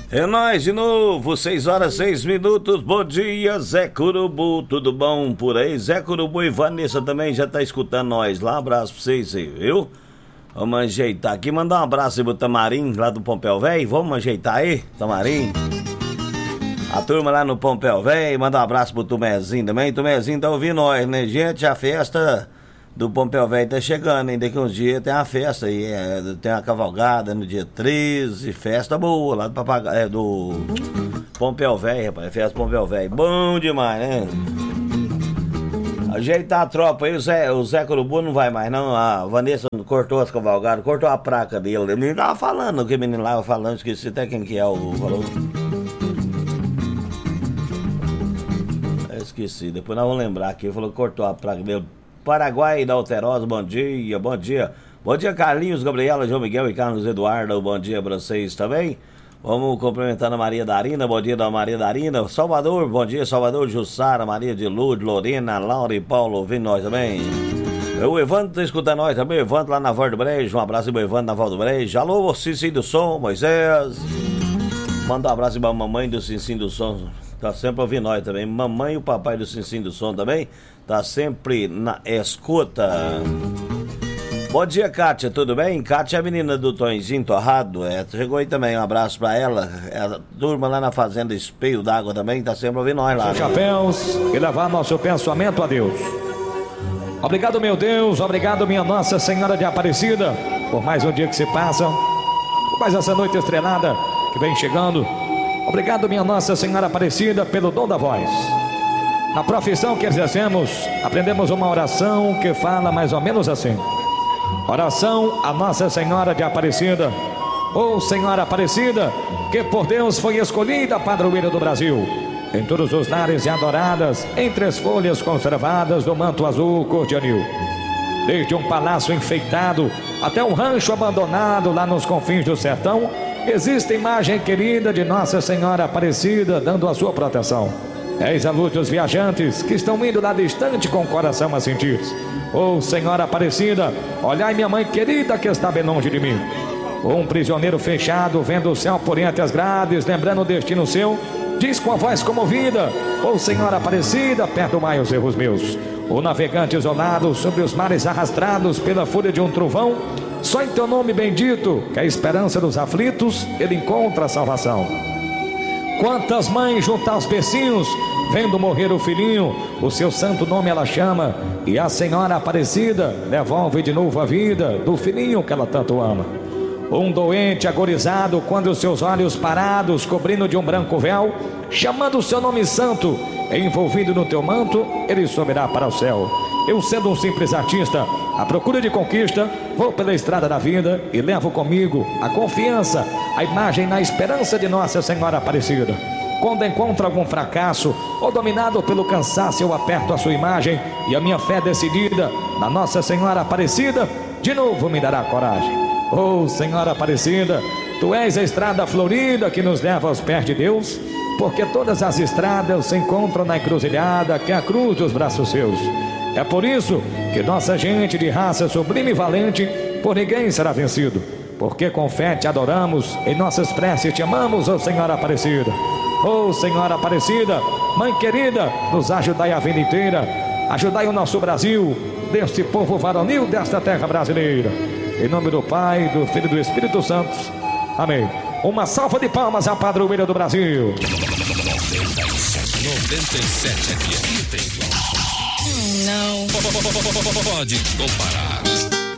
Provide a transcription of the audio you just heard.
É nóis de novo, 6h06. Bom dia, Zé Curubu, tudo bom por aí? Zé Curubu e Vanessa também já tá escutando nós lá, abraço pra vocês aí, viu? Vamos ajeitar aqui, mandar um abraço aí pro Tamarim, lá do Pompéu Velho, vamos ajeitar aí, Tamarim? A turma lá no Pompéu Velho, manda um abraço pro Tumezinho também, Tumezinho tá ouvindo nós, né? Gente, a festa do Pompéu Velho tá chegando, hein? Daqui uns dias tem uma festa aí, tem uma cavalgada no dia 13, festa boa lá do Papagaio, do Pompéu Velho, rapaz, festa do Pompéu Velho, bom demais, né? Ajeitar a tropa aí, o Zé Curubu não vai mais não, a Vanessa cortou as cavalgadas, cortou a placa dele, ele tava falando, o que menino lá falando, esqueci até quem que é o falou. Esqueci, depois nós vamos lembrar aqui, ele falou que cortou a placa dele. Paraguai da Alterosa, bom dia, bom dia. Bom dia, Carlinhos, Gabriela, João Miguel e Carlos Eduardo, bom dia pra vocês também. Vamos cumprimentando a Maria Darina, bom dia da Maria Darina. Salvador, bom dia, Salvador, Jussara, Maria de Lourdes, Lorena, Laura e Paulo, ouvindo nós também. O Evandro tá escutando nós também, o Evandro lá na Volta do Brejo, um abraço pro Evandro na Volta do Brejo. Alô, Cicinho do Som, Moisés. Manda um abraço pra mamãe do Cicinho do Som, tá sempre ouvindo nós também. Mamãe e o papai do Cicinho do Som também, tá sempre na escuta. Bom dia, Kátia, tudo bem? Kátia é a menina do Tonzinho Torrado, chegou aí também, um abraço pra ela. A turma lá na Fazenda Espelho d'Água também, tá sempre ouvindo nós lá. Chapéus e levar nosso pensamento a Deus. Obrigado, meu Deus, obrigado, minha Nossa Senhora de Aparecida, por mais um dia que se passa, por mais essa noite estrelada que vem chegando. Obrigado, minha Nossa Senhora Aparecida, pelo dom da voz. Na profissão que exercemos, aprendemos uma oração que fala mais ou menos assim: oração a Nossa Senhora de Aparecida, ou Senhora Aparecida, que por Deus foi escolhida padroeira do Brasil, em todos os lares e adoradas, entre as folhas conservadas do manto azul cor de anil. Desde um palácio enfeitado até um rancho abandonado lá nos confins do sertão, existe imagem querida de Nossa Senhora Aparecida dando a sua proteção. Eis a luz dos viajantes que estão indo lá distante com o coração a sentir. Oh, Senhora Aparecida, olhai minha mãe querida que está bem longe de mim. Um prisioneiro fechado, vendo o céu por entre as grades, lembrando o destino seu, diz com a voz comovida: oh, Senhora Aparecida, perdoai os erros meus. O navegante isolado sobre os mares arrastrados pela fúria de um trovão, só em teu nome bendito, que é a esperança dos aflitos, ele encontra a salvação. Quantas mães junto aos bercinhos, vendo morrer o filhinho, o seu santo nome ela chama, e a Senhora Aparecida devolve de novo a vida do filhinho que ela tanto ama. Um doente agorizado, quando os seus olhos parados, cobrindo de um branco véu, chamando o seu nome santo, envolvido no teu manto, ele subirá para o céu. Eu, sendo um simples artista, à procura de conquista, vou pela estrada da vida e levo comigo a confiança, a imagem na esperança de Nossa Senhora Aparecida. Quando encontro algum fracasso ou dominado pelo cansaço, eu aperto a sua imagem e a minha fé decidida na Nossa Senhora Aparecida de novo me dará coragem. Oh, Senhora Aparecida, tu és a estrada florida que nos leva aos pés de Deus, porque todas as estradas se encontram na encruzilhada que é a cruz dos braços seus. É por isso que nossa gente de raça sublime e valente por ninguém será vencido, porque com fé te adoramos, em nossas preces te amamos, ó Senhora Aparecida. Ó Senhora Aparecida, Mãe querida, nos ajudai a vida inteira, ajudai o nosso Brasil, deste povo varonil desta terra brasileira. Em nome do Pai, do Filho e do Espírito Santo. Amém. Uma salva de palmas à padroeira do Brasil. 97 FM tem. Não pode comparar.